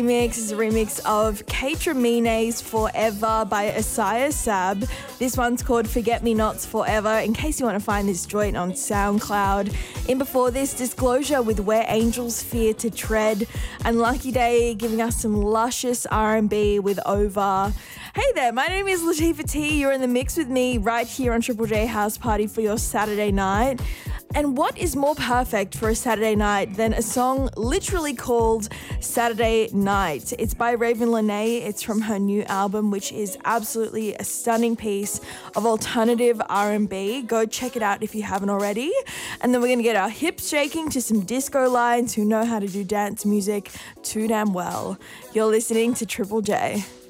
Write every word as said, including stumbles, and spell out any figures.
Remix is a remix of Kate Ramirez Forever by Isaiah Sab. This one's called Forget Me Nots Forever, in case you want to find this joint on SoundCloud. In before this, Disclosure with Where Angels Fear to Tread, and Lucky Day giving us some luscious R and B with Over. Hey there, my name is Latifah T. You're in the mix with me right here on Triple J House Party for your Saturday night. And what is more perfect for a Saturday night than a song literally called Saturday Night? It's by Raven Lenae. It's from her new album, which is absolutely a stunning piece of alternative R and B. Go check it out if you haven't already. And then we're going to get our hips shaking to some disco lines who know how to do dance music too damn well. You're listening to Triple J.